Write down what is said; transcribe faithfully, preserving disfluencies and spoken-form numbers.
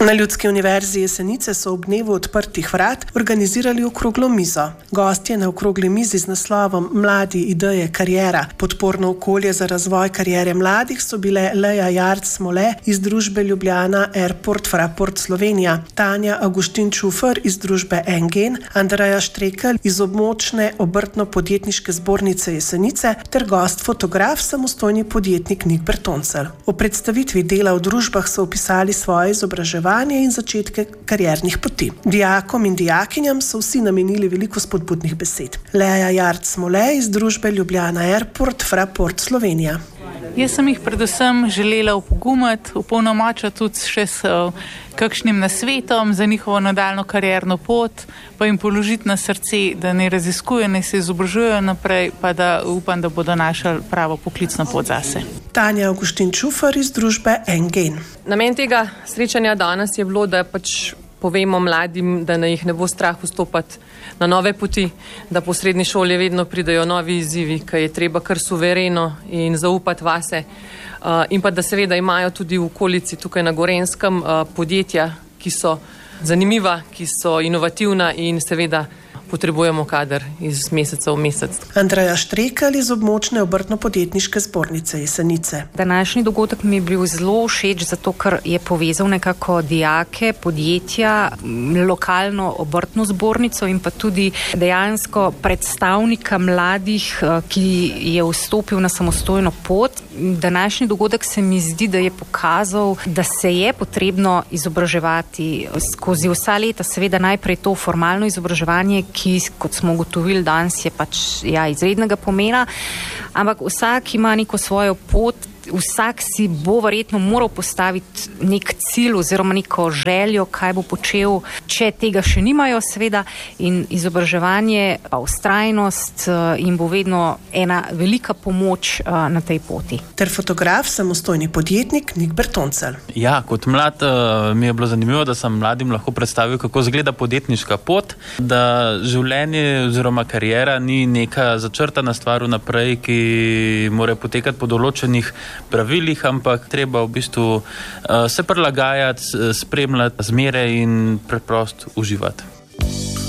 Na Ljudski univerzi Jesenice so ob dnevu odprtih vrat organizirali okroglo mizo. Gostje na okrogli mizi z naslovom Mladi, ideje, kariera, podporno okolje za razvoj kariere mladih so bile Leja Jarc-Smole iz družbe Ljubljana Airport Fraport Slovenija, Tanja Augustin-Čufer iz družbe Engen, Andreja Štrekelj iz območne obrtno-podjetniške zbornice Jesenice ter gost fotograf, samostojni podjetnik Nik Bertoncelj. O predstavitvi dela v družbah so opisali svoje izobraževanje in začetke kariernih poti. Dijakom in dijakinjam so vsi namenili veliko spodbudnih besed. Leja Jarc-Smole iz družbe Ljubljana Airport Fraport Slovenija. Jaz sem jih predvsem želela opogumiti, opolnomočiti tudi še s kakšnim nasvetom za njihovo nadaljnjo karierno pot, pa jim položiti na srce, da ne raziskujejo, ne se izobražujejo naprej, pa da upam, da bodo našli pravo poklicno pot zase. Tanja Augustin-Čufer iz družbe Engen. Namen tega srečanja danes je bilo, da pač povemo mladim, da ne jih ne bo strah vstopati na nove poti, da po srednji šoli vedno pridejo novi izzivi, ki je treba kar suvereno in zaupati vase. Uh, in pa da seveda imajo tudi v okolici tukaj na Gorenjskem uh, podjetja, ki so zanimiva, ki so inovativna in seveda potrebujemo kader iz meseca v mesec. Andreja Štrekelj iz območne obrtno-podjetniške zbornice Jesenice. Današnji dogodek mi je bil zelo všeč, zato ker je povezal nekako dijake, podjetja, lokalno obrtno zbornico in pa tudi dejansko predstavnika mladih, ki je vstopil na samostojno pot. Današnji dogodek se mi zdi, da je pokazal, da se je potrebno izobraževati skozi vsa leta, seveda najprej to formalno izobraževanje, ki, kot smo ugotovili danes, je pač ja, izrednega pomena, ampak vsak ima neko svojo pot, vsak si bo verjetno moral postaviti nek cilj oziroma neko željo, kaj bo počel, če tega še nimajo, seveda, in izobraževanje, pa vztrajnost jim bo vedno ena velika pomoč na tej poti. Ter fotograf, samostojni podjetnik Nik Bertoncelj. Ja, kot mlad mi je bilo zanimivo, da sem mladim lahko predstavil, kako izgleda podjetniška pot, da življenje oziroma kariera ni neka začrtana stvar vnaprej, ki mora potekati po določenih pravilih, ampak treba v bistvu uh, se prilagajati, spremljati zmere in preprosto uživati.